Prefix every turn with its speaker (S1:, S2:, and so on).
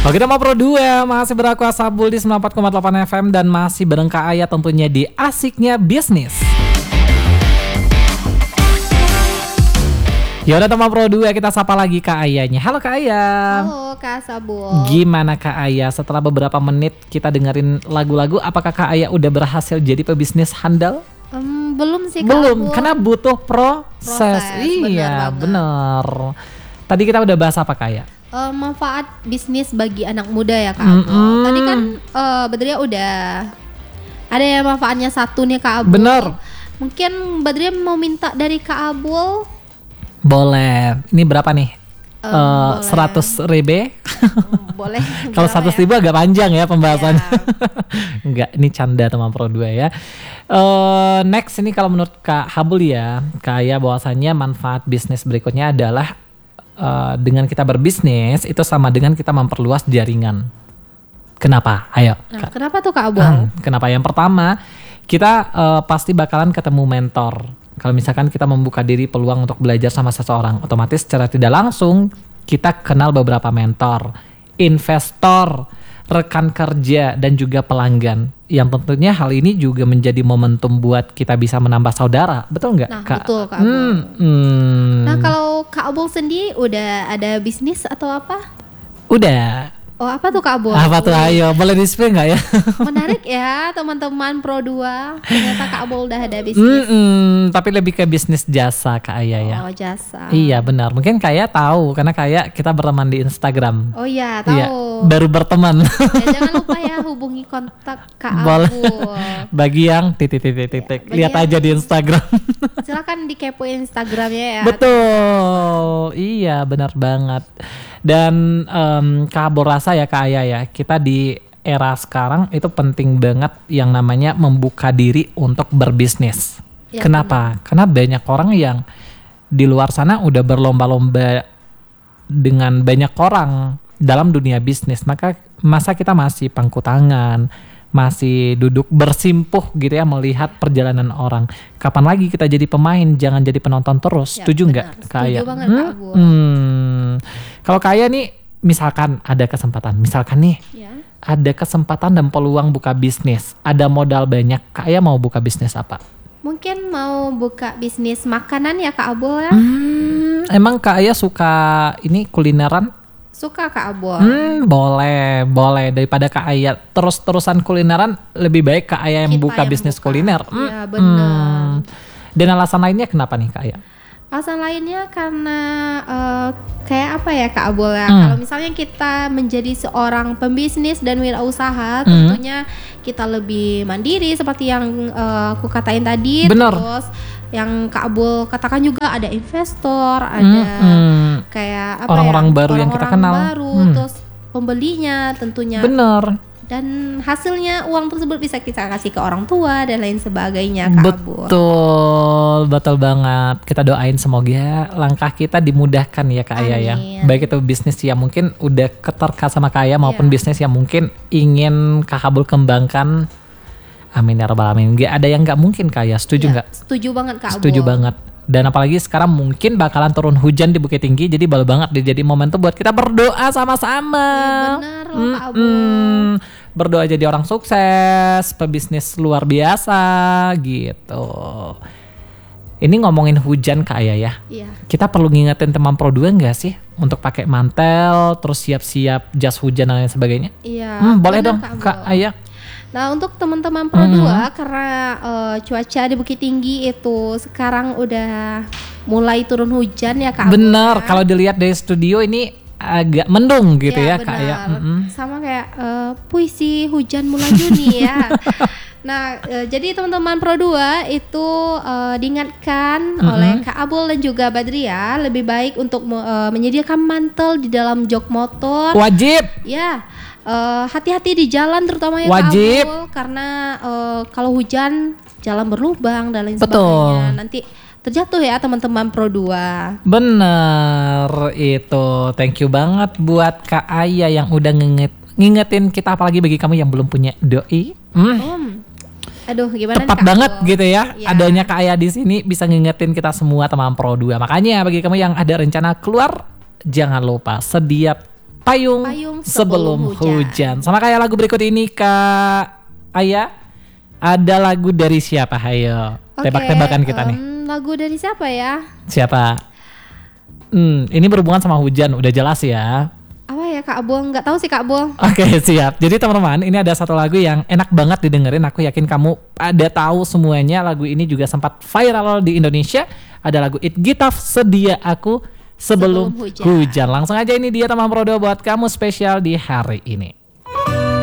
S1: Oke, nama Pro 2 masih beraku Sabul di 94,8 FM dan masih bareng Kak Aya tentunya di Asiknya Bisnis. Ya udah teman Pro 2, kita sapa lagi Kak Ayanya. Halo Kak Aya.
S2: Halo Kak Sabul.
S1: Gimana Kak Aya setelah beberapa menit kita dengerin lagu-lagu, apakah Kak Aya udah berhasil jadi pebisnis handal?
S2: Belum sih Kak.
S1: Belum, karena butuh proses. Iya, bener. Tadi kita udah bahas apa Kak Aya?
S2: Manfaat bisnis bagi anak muda ya Kak Abul. Tadi kan Badria udah ada ya manfaatnya satu nih Kak Abul.
S1: Bener.
S2: Mungkin Badria mau minta dari Kak Abul.
S1: Boleh. Ini berapa nih? 100 ribu?
S2: Boleh.
S1: Kalau 100 ribu agak panjang ya pembahasannya.
S2: Ya.
S1: Enggak, ini canda teman Pro 2 ya. Next ini kalau menurut Kak Habul ya, kayak bahwasannya manfaat bisnis berikutnya adalah dengan kita berbisnis itu sama dengan kita memperluas jaringan. Kenapa? Ayo.
S2: Nah, kenapa tuh Kak Abul?
S1: Kenapa? Yang pertama, kita pasti bakalan ketemu mentor. Kalau misalkan kita membuka diri peluang untuk belajar sama seseorang, otomatis secara tidak langsung kita kenal beberapa mentor, investor, rekan kerja, dan juga pelanggan. Yang tentunya hal ini juga menjadi momentum buat kita bisa menambah saudara. Betul nggak,
S2: Nah,
S1: Kak?
S2: betul Kak Abul. Nah, kalau Kak Abul sendiri udah ada bisnis atau apa?
S1: Udah.
S2: Oh, apa tuh Kak Abul?
S1: Apa tuh? Ayo, boleh di-spill nggak ya?
S2: Menarik ya teman-teman Pro 2. Ternyata Kak Abul udah ada bisnis.
S1: Tapi lebih ke bisnis jasa Kak Aya ya.
S2: Oh, jasa.
S1: Iya benar. Mungkin Kak Aya tahu karena Kak Aya kita berteman di Instagram.
S2: Oh iya, tahu.
S1: Iya, baru berteman.
S2: Ya, jangan lupa ya hubungi kontak Kak
S1: Boleh.
S2: Abul.
S1: Bagi yang titik.
S2: bagi
S1: Lihat
S2: yang-
S1: aja di Instagram.
S2: Silakan dikepoin Instagramnya ya.
S1: Betul. Iya benar banget. Dan Kak Abul rasa ya Kak Aya ya, kita di era sekarang itu penting banget yang namanya membuka diri untuk berbisnis.
S2: Ya,
S1: Kenapa? Karena banyak orang yang di luar sana udah berlomba-lomba dengan banyak orang dalam dunia bisnis. Masa kita masih pangku tangan, masih duduk bersimpuh gitu ya melihat perjalanan orang. Kapan lagi kita jadi pemain, jangan jadi penonton terus.
S2: Ya,
S1: Setuju
S2: benar.
S1: nggak Kak Aya?
S2: Setuju banget Kak Abul.
S1: Kalau Kak Aya nih, misalkan ada kesempatan,
S2: Ya.
S1: ada kesempatan dan peluang buka bisnis, ada modal banyak, Kak Aya mau buka bisnis apa?
S2: Mungkin mau buka bisnis makanan ya Kak Abul ya.
S1: Emang Kak Aya suka ini kulineran?
S2: Suka Kak Abul.
S1: Boleh. Daripada Kak Aya terus-terusan kulineran, lebih baik Kak Aya yang
S2: Kita
S1: buka
S2: yang
S1: bisnis
S2: buka.
S1: kuliner.
S2: Iya, benar.
S1: Dan alasan lainnya kenapa nih Kak Aya?
S2: Alasan lainnya karena kayak apa ya Kak Abul ya. Kalau misalnya kita menjadi seorang pembisnis dan wirausaha, tentunya kita lebih mandiri seperti yang aku katain tadi.
S1: Bener.
S2: Terus yang Kak Abul katakan juga ada investor, ada kayak apa
S1: Orang-orang
S2: ya,
S1: baru yang kita
S2: orang-orang
S1: kenal.
S2: baru, terus pembelinya tentunya.
S1: Bener.
S2: Dan hasilnya uang tersebut bisa kita kasih ke orang tua dan lain sebagainya Kak Abul.
S1: Betul banget. Kita doain semoga langkah kita dimudahkan ya Kak Aya ya.
S2: Amin.
S1: Baik itu bisnis yang mungkin udah keterka sama Kak Aya maupun bisnis yang mungkin ingin Kak Habul kembangkan. Amin ya rabbal alamin. Gak ada yang gak mungkin Kak Aya. Setuju nggak?
S2: Setuju banget Kak Abul.
S1: Setuju banget. Dan apalagi sekarang mungkin bakalan turun hujan di Bukit Tinggi, jadi baru banget jadi momentum buat kita berdoa sama-sama.
S2: Iya, benar loh, Kak Abul.
S1: Berdoa jadi orang sukses, pebisnis luar biasa gitu. Ini ngomongin hujan Kak Aya ya.
S2: Iya.
S1: Kita perlu ngingetin teman Pro 2 nggak sih untuk pakai mantel, terus siap-siap jas hujan dan lain sebagainya?
S2: Iya.
S1: Boleh
S2: benar,
S1: dong Kak Aya.
S2: Nah, untuk teman-teman Pro 2 karena cuaca di Bukit Tinggi itu sekarang udah mulai turun hujan ya Kak Abul.
S1: Bener, kalau dilihat dari studio ini agak mendung gitu ya Kak Aya.
S2: Sama kayak puisi hujan mulai Juni ya. Nah, jadi teman-teman Pro 2 itu diingatkan oleh Kak Abul dan juga Badria lebih baik untuk menyediakan mantel di dalam jok motor.
S1: Wajib.
S2: Ya, hati-hati di jalan terutama ya
S1: Wajib.
S2: Kak Abul, karena kalau hujan jalan berlubang dan lain
S1: Betul.
S2: sebagainya. Nanti terjatuh ya teman-teman Pro 2.
S1: Bener itu. Thank you banget buat Kak Aya yang udah ngingetin kita, apalagi bagi kamu yang belum punya doi.
S2: Aduh, gimana nih,
S1: Tepat
S2: Kak
S1: banget
S2: Abul?
S1: gitu ya.
S2: Iya.
S1: Adanya Kak Aya di sini bisa ngingetin kita semua teman Pro 2. Makanya bagi kamu yang ada rencana keluar, jangan lupa Payung,
S2: Payung
S1: sebelum
S2: Sebelum
S1: hujan. Sama kayak lagu berikut ini Kak Aya, ada lagu dari siapa? Hayo,
S2: Oke,
S1: tebak-tebakan kita nih.
S2: Lagu dari siapa ya?
S1: Siapa? Ini berhubungan sama hujan, udah jelas ya.
S2: Apa ya Kak Abul? Nggak tahu sih Kak Abul.
S1: Oke, siap. Jadi teman-teman, ini ada satu lagu yang enak banget didengerin. Aku yakin kamu pada tahu semuanya. Lagu ini juga sempat viral di Indonesia. Ada lagu It Gitaf, Sedia Aku Sebelum
S2: Sebelum Hujan.
S1: Hujan. Langsung aja, ini dia teman Prodo buat kamu spesial di hari ini.